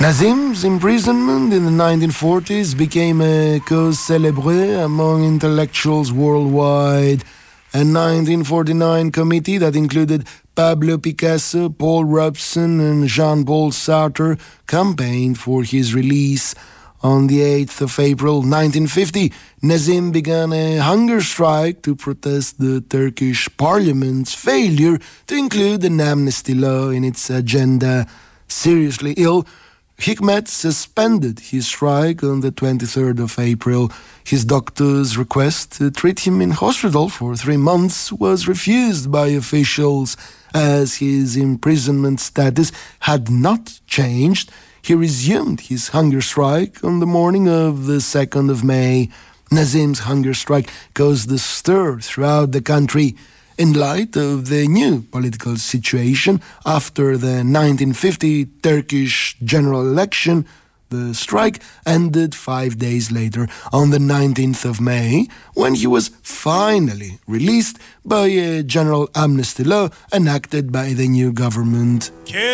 Nazim's imprisonment in the 1940s became a cause célèbre among intellectuals worldwide. A 1949 committee that included Pablo Picasso, Paul Robeson, and Jean-Paul Sartre campaigned for his release. On the 8th of April 1950, Nazim began a hunger strike to protest the Turkish parliament's failure to include an amnesty law in its agenda. Seriously ill, Hikmet suspended his strike on the 23rd of April. His doctor's request to treat him in hospital for 3 months was refused by officials. As his imprisonment status had not changed, he resumed his hunger strike on the morning of the 2nd of May. Nazim's hunger strike caused a stir throughout the country. In light of the new political situation after the 1950 Turkish general election, the strike ended 5 days later, on the 19th of May, when he was finally released by a general amnesty law enacted by the new government.